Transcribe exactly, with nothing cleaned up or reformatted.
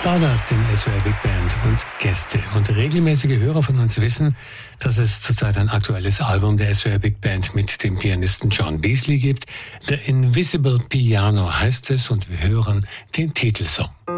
Stardust, den S W R Big Band und Gäste. Und regelmäßige Hörer von uns wissen, dass es zurzeit ein aktuelles Album der S W R Big Band mit dem Pianisten John Beasley gibt. The Invisible Piano heißt es und wir hören den Titelsong.